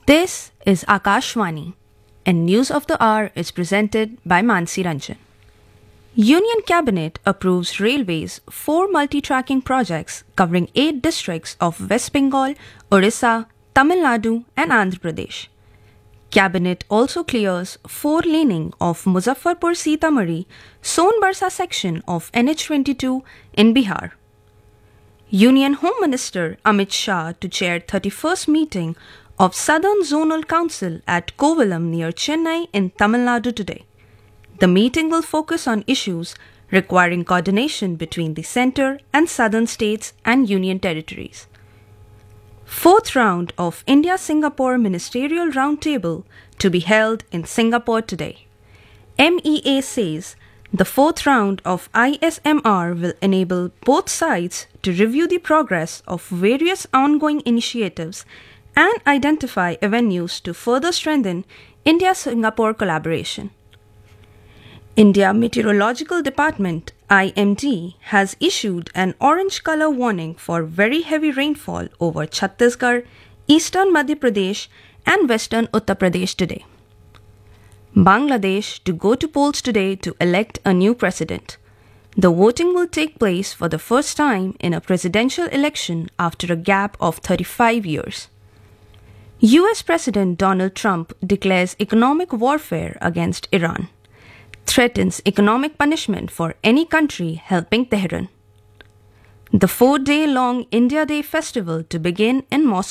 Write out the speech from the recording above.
This is Akashvani, and News of the Hour is presented by Mansi Ranjan. Union Cabinet approves Railways 4 multi-tracking projects covering 8 districts of West Bengal, Orissa, Tamil Nadu and Andhra Pradesh. Cabinet also clears 4-laning of Muzaffarpur-Sitamarhi Sonbarsa section of NH22 in Bihar. Union Home Minister Amit Shah to chair 31st meeting of Southern Zonal Council at Kovalam near Chennai in Tamil Nadu today. The meeting will focus on issues requiring coordination between the centre and southern states and union territories. Fourth round of India-Singapore Ministerial Roundtable to be held in Singapore today. MEA says the fourth round of ISMR will enable both sides to review the progress of various ongoing initiatives and identify avenues to further strengthen India-Singapore collaboration. India Meteorological Department IMD has issued an orange color warning for very heavy rainfall over Chhattisgarh, eastern Madhya Pradesh and western Uttar Pradesh today. Bangladesh to go to polls today to elect a new president. The voting will take place for the first time in a presidential election after a gap of 35 years. US President Donald Trump declares economic warfare against Iran. Threatens economic punishment for any country helping Tehran. The 4-day-long India Day festival to begin in Moscow